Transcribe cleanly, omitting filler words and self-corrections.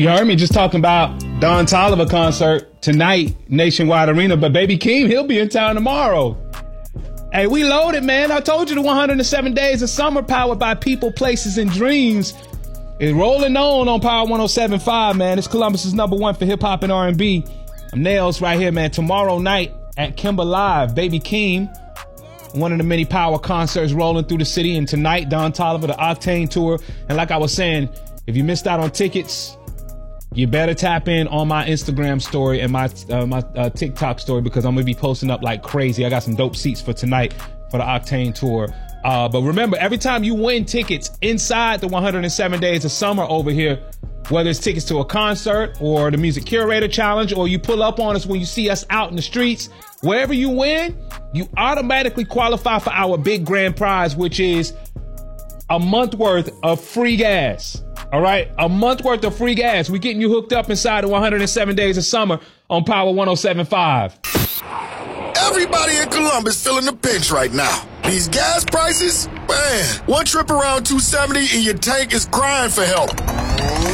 You heard me just talking about Don Toliver concert tonight, Nationwide Arena, but Baby Keem, he'll be in town tomorrow. Hey, we loaded, man. I told you the 107 Days of Summer powered by People, Places, and Dreams is rolling on Power 107.5, man. It's Columbus's #1 for hip-hop and R&B. I'm Nails right here, man. Tomorrow night at Kimber Live, Baby Keem, one of the many power concerts rolling through the city. And tonight, Don Toliver, the Octane Tour. And like I was saying, if you missed out on tickets, you better tap in on my Instagram story and my TikTok story, because I'm going to be posting up like crazy. I got some dope seats for tonight for the Octane Tour. But remember, every time you win tickets inside the 107 Days of Summer over here, whether it's tickets to a concert or the Music Curator Challenge, or you pull up on us when you see us out in the streets, wherever you win, you automatically qualify for our big grand prize, which is a month worth of free gas. All right, a month worth of free gas. We're getting you hooked up inside the 107 Days of Summer on Power 107.5. Everybody in Columbus feeling the pinch right now. These gas prices, man, one trip around 270 and your tank is crying for help.